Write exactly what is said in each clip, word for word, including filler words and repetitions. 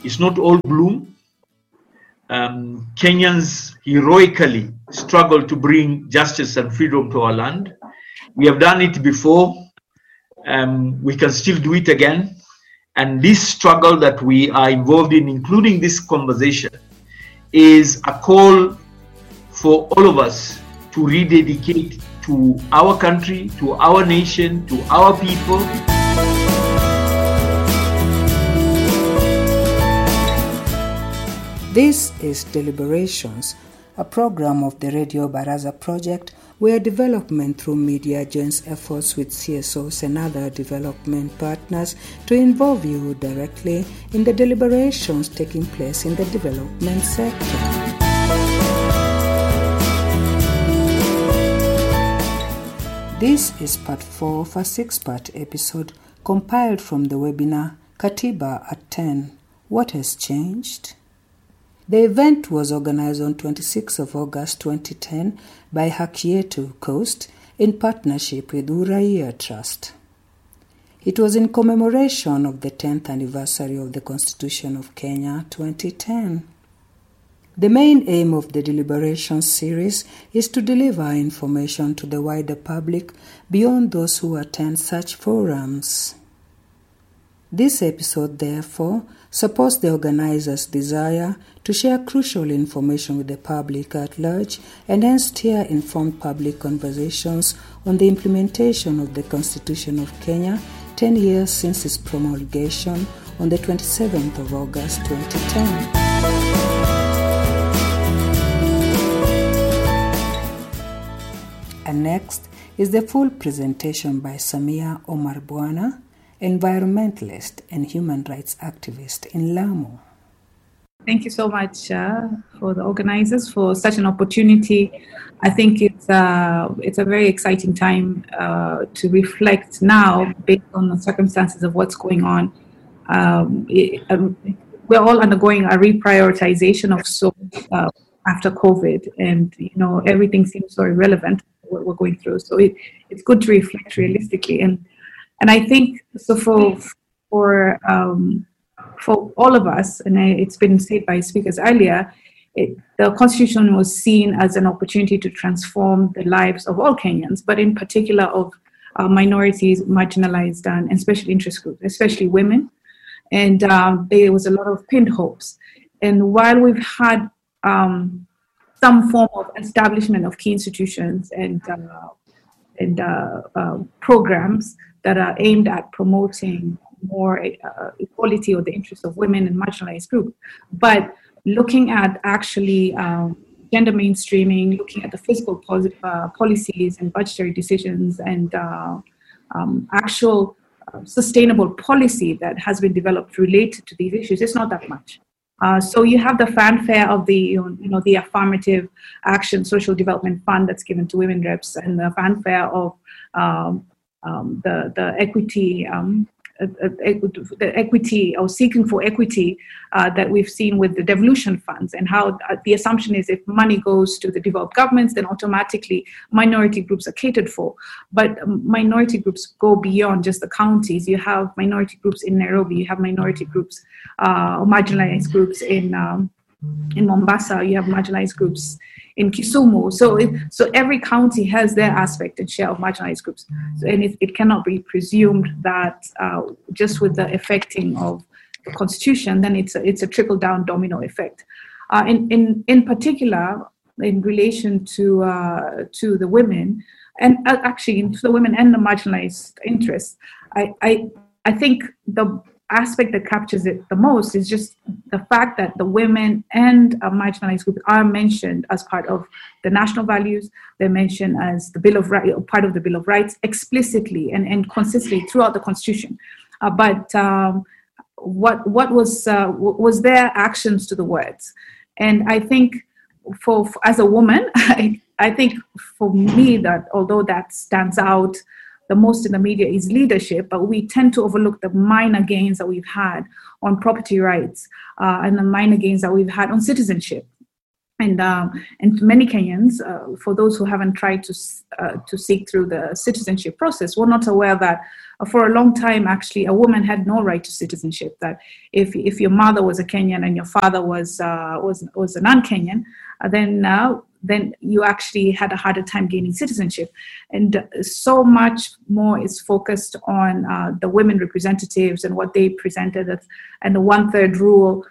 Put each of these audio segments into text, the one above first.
It's not all gloom. Um, Kenyans heroically struggle to bring justice and freedom to our land. We have done it before. Um, we can still do it again. And this struggle that we are involved in, including this conversation, is a call for all of us to rededicate to our country, to our nation, to our people. This is Deliberations, a program of the Radio Baraza project where development through media joins efforts with C S Os and other development partners to involve you directly in the deliberations taking place in the development sector. This is part four of a six-part episode compiled from the webinar Katiba at ten. What has changed? The event was organized on twenty-sixth of August twenty ten by Haki Yetu Coast in partnership with Uraia Trust. It was in commemoration of the tenth anniversary of the Constitution of Kenya twenty ten. The main aim of the deliberations series is to deliver information to the wider public beyond those who attend such forums. This episode, therefore, supports the organizers' desire to share crucial information with the public at large and hence steer informed public conversations on the implementation of the Constitution of Kenya ten years since its promulgation on the twenty-seventh of August twenty ten. And next is the full presentation by Samia Omar Bwana, environmentalist and human rights activist in Lamu. Thank you so much uh, for the organizers for such an opportunity. I think it's uh, it's a very exciting time uh, to reflect now based on the circumstances of what's going on. Um, it, um, we're all undergoing a reprioritization of so uh, after COVID, and you know everything seems so irrelevant what we're going through. So it, it's good to reflect realistically, and and I think so for for um, for all of us, and it's been said by speakers earlier, it, the Constitution was seen as an opportunity to transform the lives of all Kenyans, but in particular of uh, minorities, marginalized, and special interest groups, especially women. And um, there was a lot of pinned hopes. And while we've had um, some form of establishment of key institutions and uh, and uh, uh, programs that are aimed at promoting more uh, equality or the interests of women and marginalized groups, but looking at actually um, gender mainstreaming, looking at the fiscal pos- uh, policies and budgetary decisions and uh, um, actual uh, sustainable policy that has been developed related to these issues, it's not that much. Uh, so you have the fanfare of the, you know, the affirmative action social development fund that's given to women reps, and the fanfare of um, um, the the equity, um, uh, uh, the equity or seeking for equity uh, that we've seen with the devolution funds, and how uh, the assumption is if money goes to the developed governments, then automatically minority groups are catered for. But um, minority groups go beyond just the counties. You have minority groups in Nairobi, you have minority groups, uh, or marginalized groups in um, in Mombasa, you have marginalized groups in Kisumu. So it, so every county has their aspect and share of marginalized groups. So, and it, it cannot be presumed that uh, just with the affecting of the Constitution, then it's a, it's a trickle-down domino effect. Uh, in, in, in particular, in relation to uh, to the women, and uh, actually to the women and the marginalized interests, I, I, I think the aspect that captures it the most is just the fact that the women and a marginalized group are mentioned as part of the national values. They're mentioned as the Bill of Rights, part of the Bill of Rights, explicitly and, and consistently throughout the Constitution. Uh, but um, what what was uh, was their actions to the words? And I think for, for as a woman, I, I think for me that although that stands out the most in the media is leadership, but we tend to overlook the minor gains that we've had on property rights uh, and the minor gains that we've had on citizenship. And um, and many Kenyans, uh, for those who haven't tried to uh, to seek through the citizenship process, were not aware that uh, for a long time, actually, a woman had no right to citizenship. That if if your mother was a Kenyan and your father was uh, was was a non-Kenyan, uh, then uh, then you actually had a harder time gaining citizenship. And so much more is focused on uh, the women representatives and what they presented as, and the one-third rule.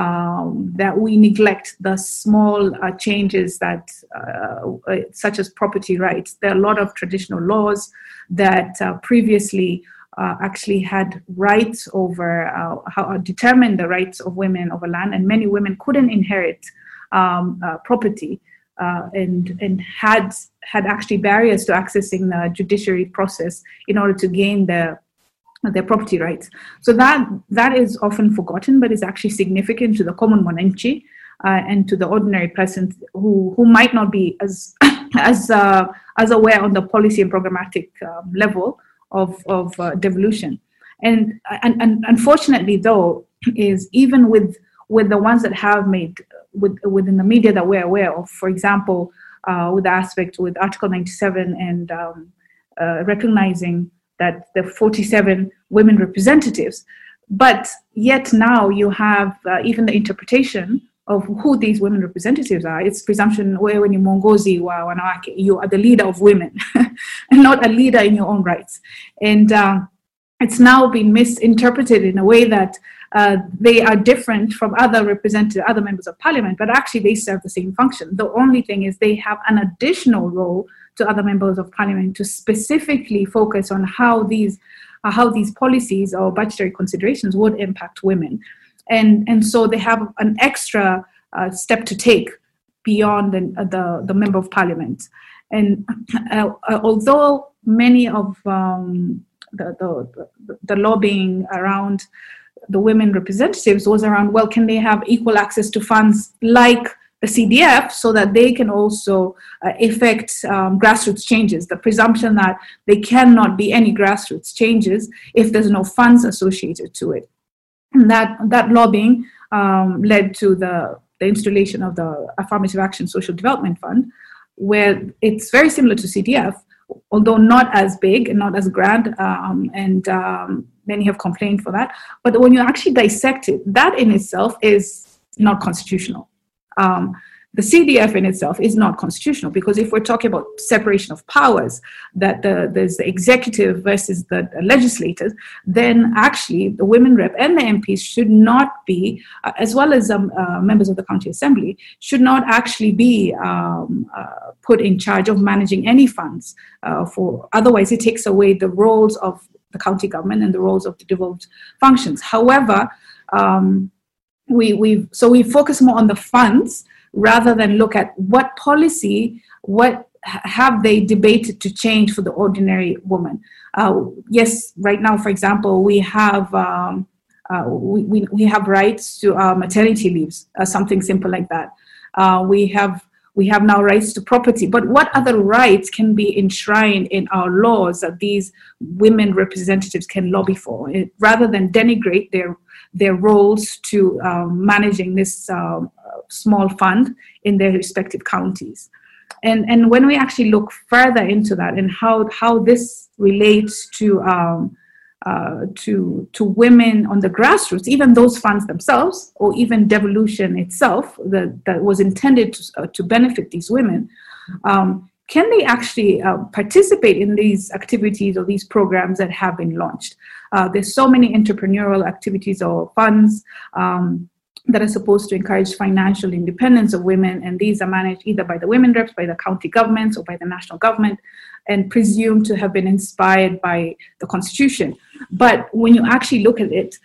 Um, that we neglect the small uh, changes that, uh, uh, such as property rights. There are a lot of traditional laws that uh, previously uh, actually had rights over, uh, how uh, determined the rights of women over land, and many women couldn't inherit um, uh, property uh, and and had had actually barriers to accessing the judiciary process in order to gain the their property rights. So that that is often forgotten, but is actually significant to the common mwananchi uh, and to the ordinary person who who might not be as as uh, as aware on the policy and programmatic um, level of of uh, devolution. And, and and unfortunately, though, is even with with the ones that have made with within the media that we're aware of, for example, uh, with the aspect with Article ninety-seven and um, uh, recognizing that the forty-seven women representatives, but yet now you have uh, even the interpretation of who these women representatives are. It's presumption, wewe ni mwongozi wa wanawake, you are the leader of women, and not a leader in your own rights. And uh, it's now been misinterpreted in a way that uh, they are different from other representative, other members of parliament, but actually they serve the same function. The only thing is they have an additional role to other members of parliament to specifically focus on how these uh, how these policies or budgetary considerations would impact women. And, and so they have an extra uh, step to take beyond the, the, the member of parliament. And uh, uh, although many of um, the, the, the lobbying around the women representatives was around, well, can they have equal access to funds like the C D F so that they can also uh, effect um, grassroots changes? The presumption that there cannot be any grassroots changes if there's no funds associated to it. And that, that lobbying um, led to the, the installation of the Affirmative Action Social Development Fund, where it's very similar to C D F, although not as big and not as grand, um, and um, many have complained for that. But when you actually dissect it, that in itself is not constitutional. Um, the C D F in itself is not constitutional, because if we're talking about separation of powers, that the, there's the executive versus the, the legislators, then actually the women rep and the M Ps should not be, uh, as well as um, uh, members of the county assembly, should not actually be um, uh, put in charge of managing any funds. Uh, for otherwise, it takes away the roles of the county government and the roles of the devolved functions. However, um, we we so we focus more on the funds rather than look at what policy, what have they debated to change for the ordinary woman. Uh, yes, right now, for example, we have um, uh, we, we we have rights to uh, maternity leaves, uh, something simple like that. Uh, we have we have now rights to property, but what other rights can be enshrined in our laws that these women representatives can lobby for, it, rather than denigrate their their roles to um, managing this uh, small fund in their respective counties. And and when we actually look further into that and how how this relates to um, uh, to to women on the grassroots, even those funds themselves, or even devolution itself that, that was intended to, uh, to benefit these women, um, can they actually uh, participate in these activities or these programs that have been launched? Uh, there's so many entrepreneurial activities or funds um, that are supposed to encourage financial independence of women, and these are managed either by the women reps, by the county governments, or by the national government, and presumed to have been inspired by the constitution. But when you actually look at it,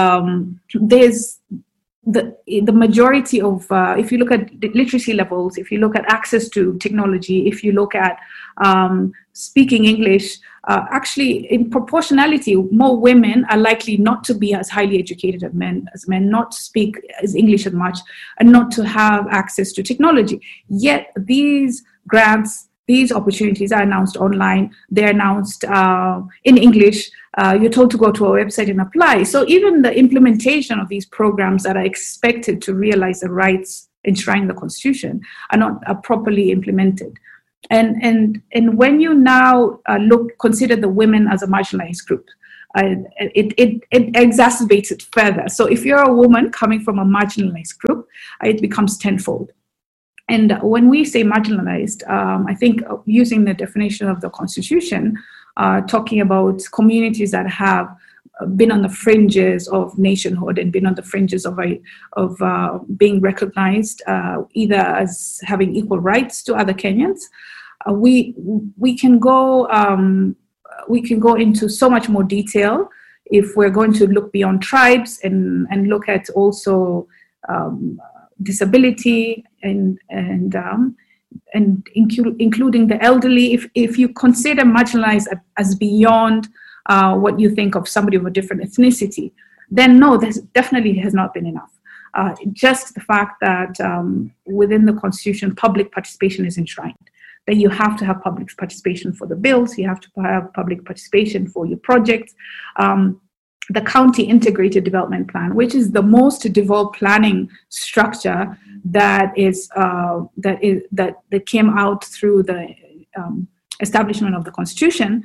um, there's the the majority of, uh, if you look at literacy levels, if you look at access to technology, if you look at um, speaking English, uh, actually in proportionality, more women are likely not to be as highly educated as men, as men, not to speak as English as much, and not to have access to technology. Yet these grants, these opportunities are announced online. They're announced uh, in English. Uh, you're told to go to our website and apply. So even the implementation of these programs that are expected to realize the rights enshrined in the Constitution are not are properly implemented. And and and when you now uh, look consider the women as a marginalized group, uh, it, it it exacerbates it further. So if you're a woman coming from a marginalized group, uh, it becomes tenfold. And when we say marginalized, um, I think using the definition of the Constitution, uh, talking about communities that have been on the fringes of nationhood and been on the fringes of a, of uh, being recognized uh, either as having equal rights to other Kenyans, uh, we we can go um, we can go into so much more detail if we're going to look beyond tribes and and look at also um, disability and and um, and inclu- including the elderly. If if you consider marginalized as beyond Uh, what you think of somebody of a different ethnicity, then no, this definitely has not been enough. Uh, just the fact that um, within the Constitution, public participation is enshrined, that you have to have public participation for the bills, you have to have public participation for your projects. Um, the County Integrated Development Plan, which is the most devolved planning structure that is uh, that is that that came out through the um, establishment of the Constitution,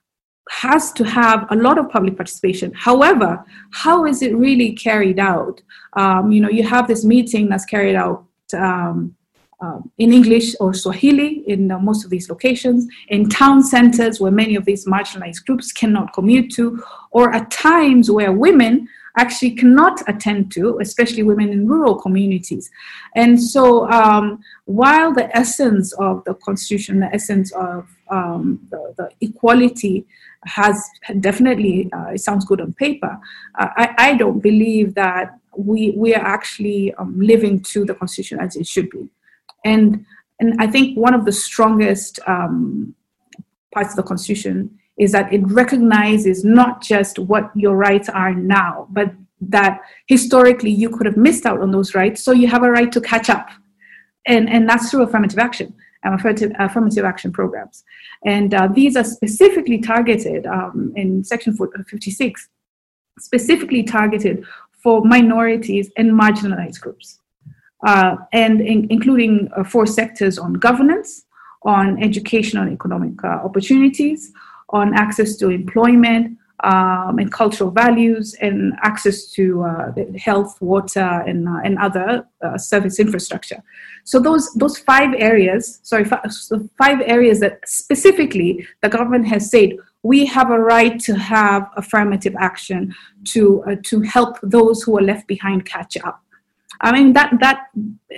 has to have a lot of public participation. However, how is it really carried out? Um, you know, you have this meeting that's carried out um, uh, in English or Swahili in uh, most of these locations, in town centers where many of these marginalized groups cannot commute to, or at times where women actually cannot attend to, especially women in rural communities. And so um, while the essence of the Constitution, the essence of um, the, the equality has definitely, uh, it sounds good on paper, uh, I, I don't believe that we we are actually um, living to the Constitution as it should be. And, and I think one of the strongest um, parts of the Constitution is that it recognizes not just what your rights are now, but that historically you could have missed out on those rights, so you have a right to catch up. And, and that's through affirmative action, and affirmative, affirmative action programs. And uh, these are specifically targeted um, in Section fifty-six, specifically targeted for minorities and marginalized groups, uh, and in, including uh, four sectors on governance, on educational and economic uh, opportunities, on access to employment um, and cultural values, and access to uh, health, water, and uh, and other uh, service infrastructure. So those those five areas, sorry, five, so five areas that specifically the government has said we have a right to have affirmative action to uh, to help those who are left behind catch up. I mean, that, that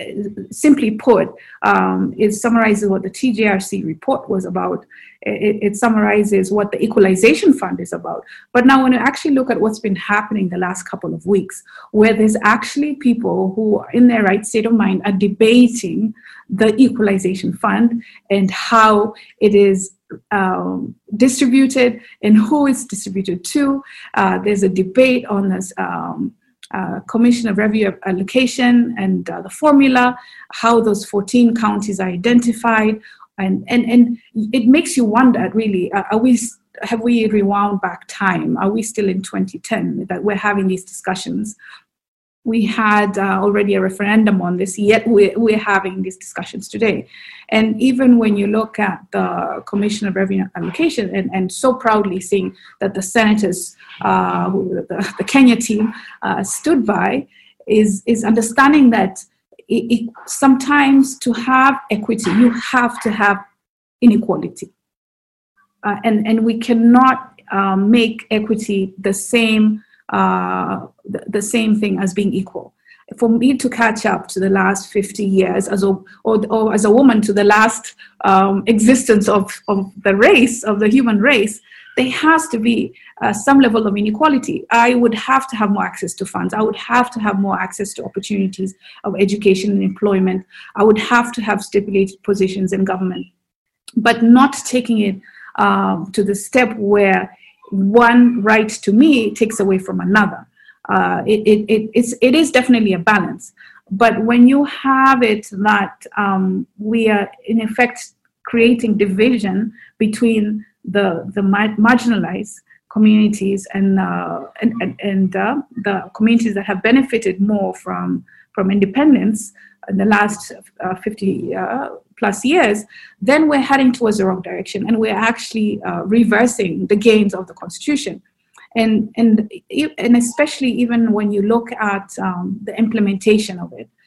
simply put, um, is summarizes what the T J R C report was about. It, it summarizes what the Equalization Fund is about. But now when you actually look at what's been happening the last couple of weeks, where there's actually people who are in their right state of mind are debating the Equalization Fund and how it is um, distributed and who it's distributed to. Uh, there's a debate on this um, Uh, Commission of Revenue Allocation and uh, the formula, how those fourteen counties are identified, and and and it makes you wonder, really, uh, are we have we rewound back time? Are we still in twenty ten that we're having these discussions? We had uh, already a referendum on this, yet we're, we're having these discussions today. And even when you look at the Commission of Revenue Allocation, and, and so proudly seeing that the senators, uh, who, the, the Kenya team uh, stood by, is, is understanding that it, it, sometimes to have equity, you have to have inequality. Uh, and, and we cannot uh, make equity the same Uh, the, the same thing as being equal. For me to catch up to the last fifty years as a, or, or as a woman to the last um, existence of, of the race, of the human race, there has to be uh, some level of inequality. I would have to have more access to funds. I would have to have more access to opportunities of education and employment. I would have to have stipulated positions in government, but not taking it um, to the step where one right to me takes away from another. Uh, it, it, it, it's, it is definitely a balance. But when you have it that um, we are in effect creating division between the, the marginalized, communities and uh, and and, and uh, the communities that have benefited more from from independence in the last uh, fifty uh, plus years, then we're heading towards the wrong direction, and we're actually uh, reversing the gains of the Constitution. And and and especially even when you look at um, the implementation of it,